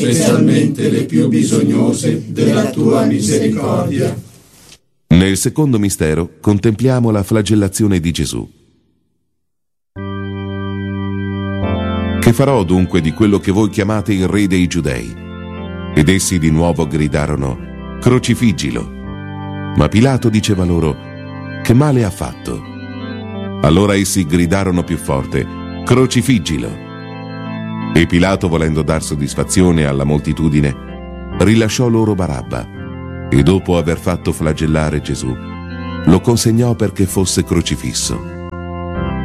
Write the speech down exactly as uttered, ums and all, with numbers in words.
specialmente le più bisognose della tua misericordia. Nel secondo mistero contempliamo la flagellazione di Gesù. Che farò dunque di quello che voi chiamate il re dei Giudei? Ed essi di nuovo gridarono: crocifiggilo. Ma Pilato diceva loro: che male ha fatto? Allora essi gridarono più forte: crocifiggilo. E Pilato, volendo dar soddisfazione alla moltitudine, rilasciò loro Barabba, e dopo aver fatto flagellare Gesù, lo consegnò perché fosse crocifisso.